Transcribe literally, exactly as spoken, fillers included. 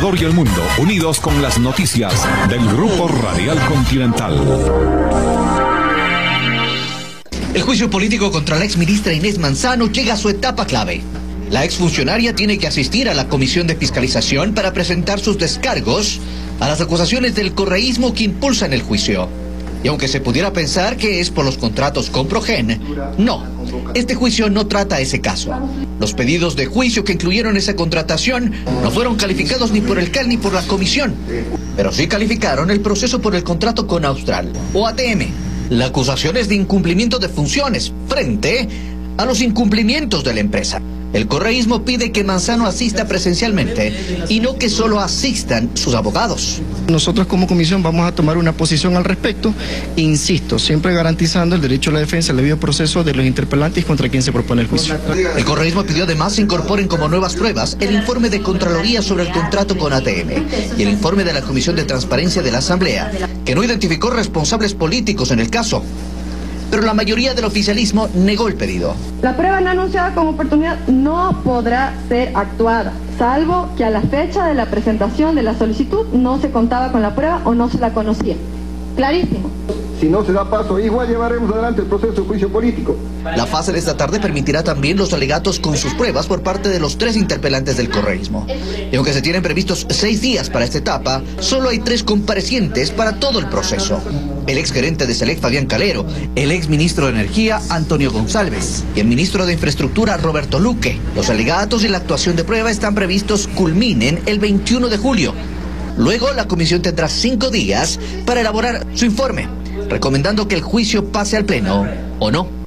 Ecuador y el mundo, unidos con las noticias del Grupo Radial Continental. El juicio político contra la exministra Inés Manzano llega a su etapa clave. La exfuncionaria tiene que asistir a la comisión de fiscalización para presentar sus descargos a las acusaciones del correísmo que impulsan el juicio. Y aunque se pudiera pensar que es por los contratos con Progen, no, este juicio no trata ese caso. Los pedidos de juicio que incluyeron esa contratación no fueron calificados ni por el C A L ni por la comisión, pero sí calificaron el proceso por el contrato con Austral, o A T M. La acusación es de incumplimiento de funciones frente a los incumplimientos de la empresa. El correísmo pide que Manzano asista presencialmente y no que solo asistan sus abogados. Nosotros como comisión vamos a tomar una posición al respecto, insisto, siempre garantizando el derecho a la defensa, el debido proceso de los interpelantes contra quien se propone el juicio. El correísmo pidió además se incorporen como nuevas pruebas el informe de Contraloría sobre el contrato con A T M y el informe de la Comisión de Transparencia de la Asamblea, que no identificó responsables políticos en el caso. Pero la mayoría del oficialismo negó el pedido. La prueba no anunciada como oportunidad no podrá ser actuada, salvo que a la fecha de la presentación de la solicitud no se contaba con la prueba o no se la conocía. Clarísimo. Si no se da paso, igual llevaremos adelante el proceso de juicio político. La fase de esta tarde permitirá también los alegatos con sus pruebas por parte de los tres interpelantes del correísmo. Y aunque se tienen previstos seis días para esta etapa, solo hay tres comparecientes para todo el proceso. El exgerente de Select, Fabián Calero, el exministro de Energía, Antonio González, y el ministro de Infraestructura, Roberto Luque. Los alegatos y la actuación de prueba están previstos culminen el veintiuno de julio. Luego, la comisión tendrá cinco días para elaborar su informe, recomendando que el juicio pase al pleno o no.